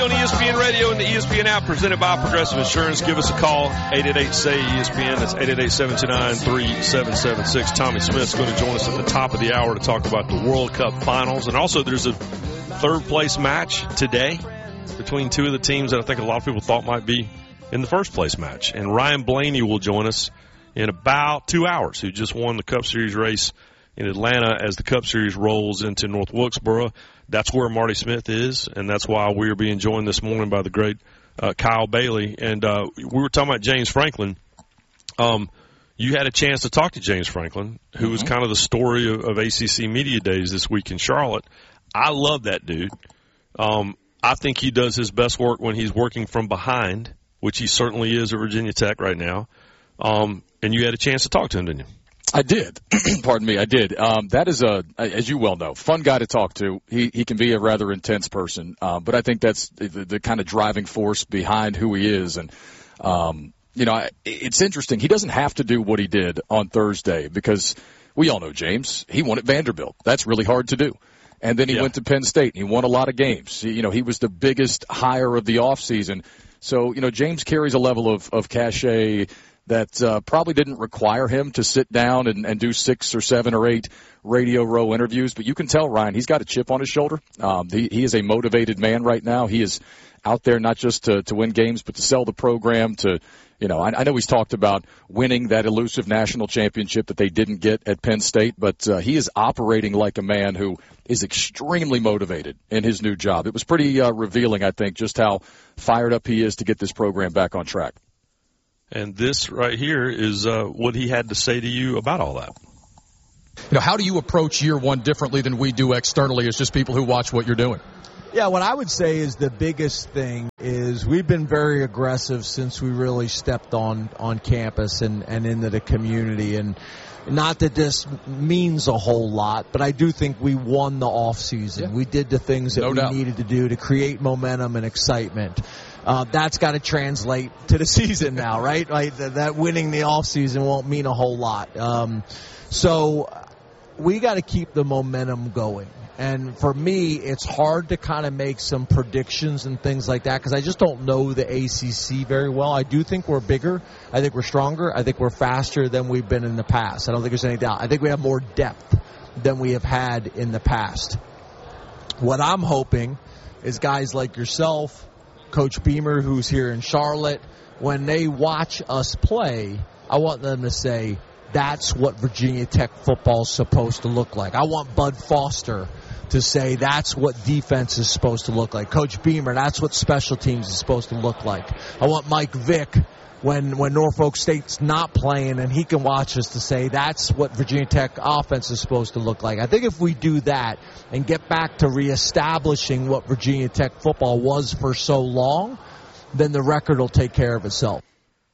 on ESPN Radio and the ESPN app, presented by Progressive Insurance. Give us a call, 888-SAY-ESPN. That's 888-729-3776. Tommy Smith's going to join us at the top of the hour to talk about the World Cup finals. And also there's a third-place match today between two of the teams that I think a lot of people thought might be in the first-place match. And Ryan Blaney will join us in about 2 hours, who just won the Cup Series race in Atlanta as the Cup Series rolls into North Wilkesboro. That's where Marty Smith is, and that's why we're being joined this morning by the great Kyle Bailey. And we were talking about James Franklin. You had a chance to talk to James Franklin, who was kind of the story of ACC Media Days this week in Charlotte. I love that dude. I think he does his best work when he's working from behind, which he certainly is at Virginia Tech right now. And you had a chance to talk to him, didn't you? I did. Pardon me, I did. That is as you well know, fun guy to talk to. He can be a rather intense person, but I think that's the kind of driving force behind who he is. And, it's interesting. He doesn't have to do what he did on Thursday because we all know James. He won at Vanderbilt. That's really hard to do. And then he went to Penn State. And he won a lot of games. He was the biggest hire of the offseason. So, James carries a level of cachet that probably didn't require him to sit down and do 6 or 7 or 8 Radio Row interviews. But you can tell, Ryan, he's got a chip on his shoulder. He is a motivated man right now. He is out there not just to win games, but to sell the program to, I know he's talked about winning that elusive national championship that they didn't get at Penn State, but he is operating like a man who is extremely motivated in his new job. It was pretty revealing, I think, just how fired up he is to get this program back on track. And this right here is what he had to say to you about all that. How do you approach year one differently than we do externally as just people who watch what you're doing? Yeah, what I would say is the biggest thing is we've been very aggressive since we really stepped on campus and into the community. And not that this means a whole lot, but I do think we won the off season. Yeah. We did the things that we needed to do to create momentum and excitement. That's got to translate to the season now, right? Like that winning the off season won't mean a whole lot. So we got to keep the momentum going. And for me, it's hard to kind of make some predictions and things like that because I just don't know the ACC very well. I do think we're bigger. I think we're stronger. I think we're faster than we've been in the past. I don't think there's any doubt. I think we have more depth than we have had in the past. What I'm hoping is guys like yourself, Coach Beamer, who's here in Charlotte, when they watch us play, I want them to say, that's what Virginia Tech football is supposed to look like. I want Bud Foster to say that's what defense is supposed to look like. Coach Beamer, that's what special teams is supposed to look like. I want Mike Vick, when Norfolk State's not playing and he can watch us, to say that's what Virginia Tech offense is supposed to look like. I think if we do that and get back to reestablishing what Virginia Tech football was for so long, then the record will take care of itself.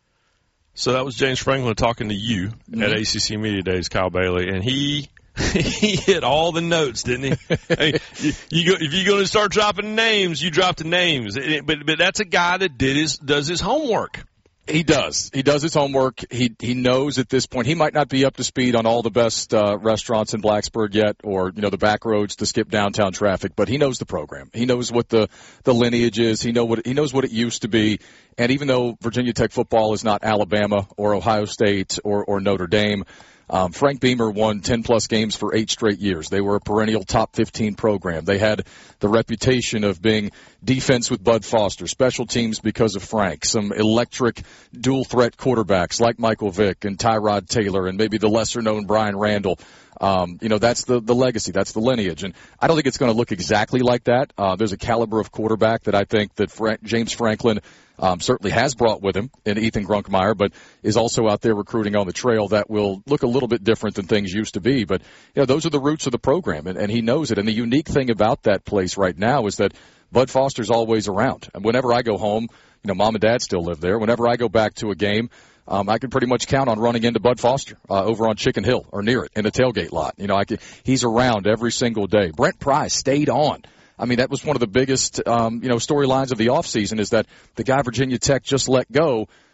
So that was James Franklin talking to you at ACC Media Days, Kyle Bailey, and he hit all the notes, didn't he? I mean, if you're going to start dropping names, you drop the names. But that's a guy that does his homework. He does. He does his homework. He knows at this point he might not be up to speed on all the best restaurants in Blacksburg yet, or the back roads to skip downtown traffic. But he knows the program. He knows what the lineage is. He knows what it used to be. And even though Virginia Tech football is not Alabama or Ohio State or Notre Dame, Frank Beamer won 10-plus games for 8 straight years. They were a perennial top 15 program. They had the reputation of being defense with Bud Foster, special teams because of Frank, some electric dual-threat quarterbacks like Michael Vick and Tyrod Taylor and maybe the lesser-known Brian Randall. That's the legacy. That's the lineage. And I don't think it's going to look exactly like that. There's a caliber of quarterback that I think that James Franklin certainly has brought with him in Ethan Grunkmeyer, but is also out there recruiting on the trail that will look a little bit different than things used to be. But, those are the roots of the program, and he knows it. And the unique thing about that place right now is that Bud Foster's always around. And whenever I go home, Mom and Dad still live there. Whenever I go back to a game, I can pretty much count on running into Bud Foster over on Chicken Hill or near it in the tailgate lot. He's around every single day. Brent Pry stayed on. I mean, that was one of the biggest, storylines of the offseason is that the guy Virginia Tech just let go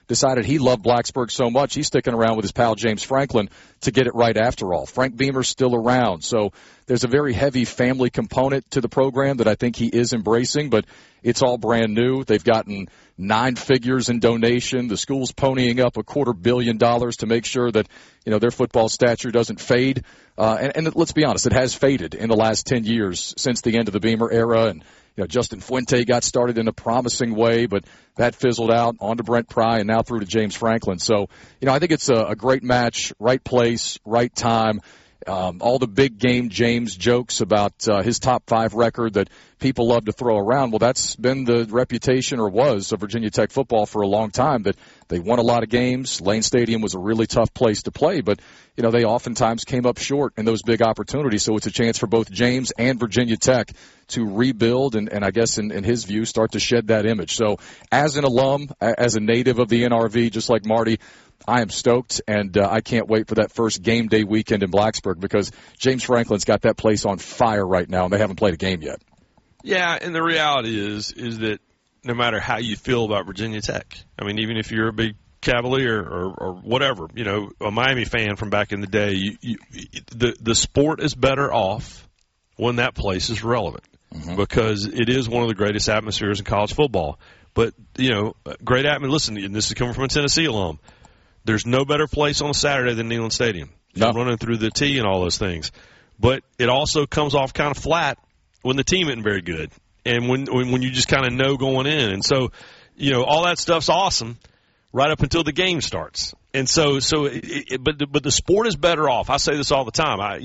decided he loved Blacksburg so much, he's sticking around with his pal James Franklin to get it right after all. Frank Beamer's still around, so there's a very heavy family component to the program that I think he is embracing, but it's all brand new. They've gotten 9 figures in donation. The school's ponying up $250 million to make sure that, their football stature doesn't fade. And let's be honest, it has faded in the last 10 years since the end of the Beamer era. And, Justin Fuente got started in a promising way, but that fizzled out, on to Brent Pry, and now through to James Franklin. So, I think it's a great match, right place, right time. All the big game James jokes about his top 5 record that people love to throw around. Well, that's been the reputation, or was, of Virginia Tech football for a long time, that they won a lot of games. Lane Stadium was a really tough place to play, but, they oftentimes came up short in those big opportunities. So it's a chance for both James and Virginia Tech to rebuild and I guess in his view, start to shed that image. So as an alum, as a native of the NRV, just like Marty, I am stoked, and I can't wait for that first game day weekend in Blacksburg, because James Franklin's got that place on fire right now, and they haven't played a game yet. Yeah, and the reality is that no matter how you feel about Virginia Tech, I mean, even if you're a big Cavalier or whatever, a Miami fan from back in the day, the sport is better off when that place is relevant, because it is one of the greatest atmospheres in college football. But, great atmosphere. Listen, and this is coming from a Tennessee alum. There's no better place on a Saturday than Neyland Stadium. No. Running through the tee and all those things. But it also comes off kind of flat when the team isn't very good, and when you just kind of know going in. And so, all that stuff's awesome right up until the game starts. And so but the sport is better off. I say this all the time.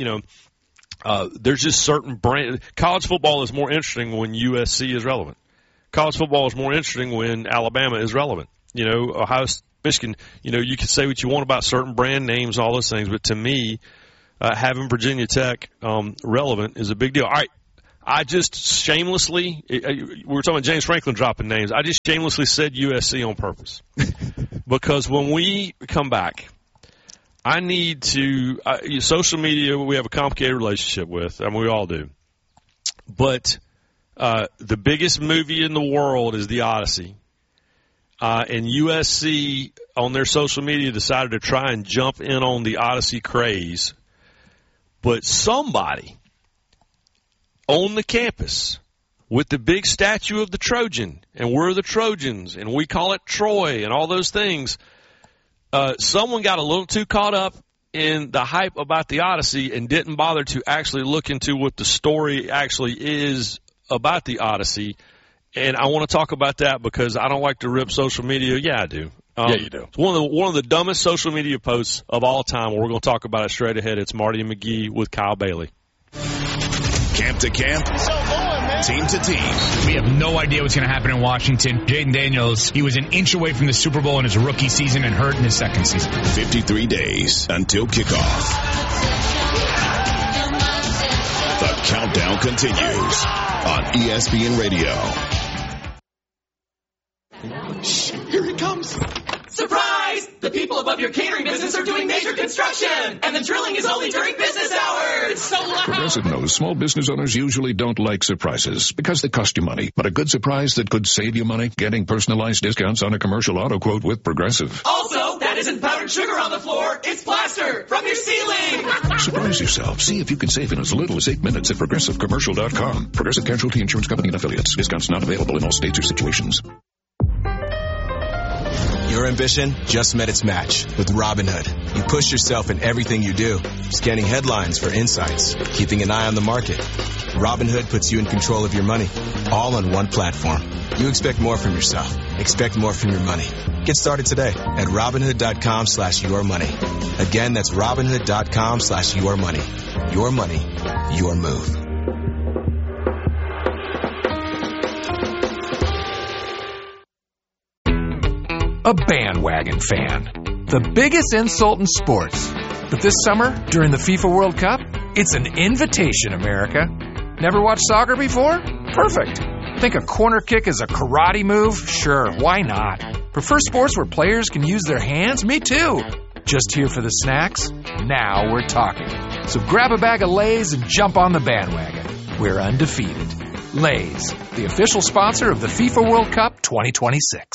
There's just certain brand. College football is more interesting when USC is relevant. College football is more interesting when Alabama is relevant. Ohio State, Michigan, you can say what you want about certain brand names and all those things, but to me, having Virginia Tech relevant is a big deal. All right, I just shamelessly, we were talking about James Franklin dropping names, I just shamelessly said USC on purpose. Because when we come back, I need to, social media we have a complicated relationship with, and we all do. But the biggest movie in the world is The Odyssey. And USC on their social media decided to try and jump in on the Odyssey craze. But somebody on the campus with the big statue of the Trojan, and we're the Trojans, and we call it Troy and all those things, someone got a little too caught up in the hype about the Odyssey and didn't bother to actually look into what the story actually is about the Odyssey. And I want to talk about that because I don't like to rip social media. Yeah, I do. Yeah, you do. It's one of the dumbest social media posts of all time. We're going to talk about it straight ahead. It's Marty and McGee with Kyle Bailey. Camp to camp, team to team. We have no idea what's going to happen in Washington. Jaden Daniels, he was an inch away from the Super Bowl in his rookie season and hurt in his second season. 53 days until kickoff. The countdown continues on ESPN Radio. Shh, here he comes. Surprise! The people above your catering business are doing major construction, and the drilling is only during business hours. So loud. Progressive knows small business owners usually don't like surprises because they cost you money. But a good surprise that could save you money? Getting personalized discounts on a commercial auto quote with Progressive. Also, that isn't powdered sugar on the floor. It's plaster from your ceiling. Surprise yourself. See if you can save in as little as 8 minutes at ProgressiveCommercial.com. Progressive Casualty Insurance Company and Affiliates. Discounts not available in all states or situations. Your ambition just met its match with Robinhood. You push yourself in everything you do, scanning headlines for insights, keeping an eye on the market. Robinhood puts you in control of your money, all on one platform. You expect more from yourself. Expect more from your money. Get started today at Robinhood.com/yourmoney. Again, that's Robinhood.com/yourmoney. Your money, your move. A bandwagon fan. The biggest insult in sports. But this summer, during the FIFA World Cup, it's an invitation, America. Never watched soccer before? Perfect. Think a corner kick is a karate move? Sure, why not? Prefer sports where players can use their hands? Me too. Just here for the snacks? Now we're talking. So grab a bag of Lay's and jump on the bandwagon. We're undefeated. Lay's, the official sponsor of the FIFA World Cup 2026.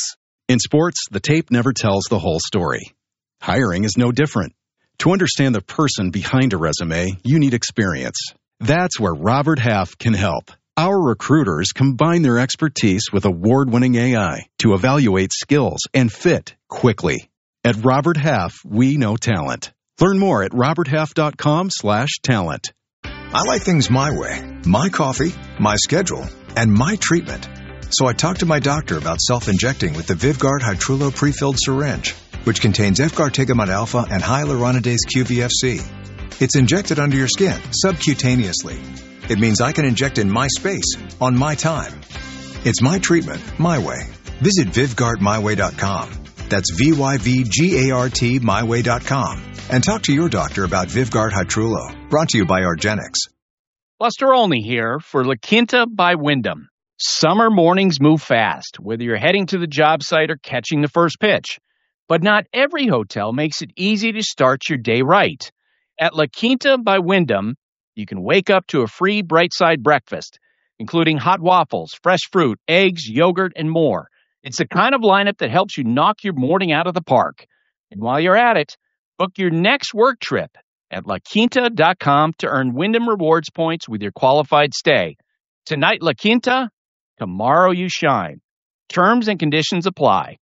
In sports, the tape never tells the whole story. Hiring is no different. To understand the person behind a resume, you need experience. That's where Robert Half can help. Our recruiters combine their expertise with award-winning AI to evaluate skills and fit quickly. At Robert Half, we know talent. Learn more at roberthalf.com/talent. I like things my way, my coffee, my schedule, and my treatment. So I talked to my doctor about self-injecting with the Vyvgart Hytrulo pre-filled syringe, which contains Efgartigimod alpha and hyaluronidase QVFC. It's injected under your skin, subcutaneously. It means I can inject in my space, on my time. It's my treatment, my way. Visit VyvgartMyWay.com. That's VYVGART MyWay.com. And talk to your doctor about Vyvgart Hytrulo. Brought to you by argenx. Buster Olney here for La Quinta by Wyndham. Summer mornings move fast, whether you're heading to the job site or catching the first pitch. But not every hotel makes it easy to start your day right. At La Quinta by Wyndham, you can wake up to a free Bright Side breakfast, including hot waffles, fresh fruit, eggs, yogurt, and more. It's the kind of lineup that helps you knock your morning out of the park. And while you're at it, book your next work trip at LaQuinta.com to earn Wyndham Rewards points with your qualified stay. Tonight, La Quinta, tomorrow you shine. Terms and conditions apply.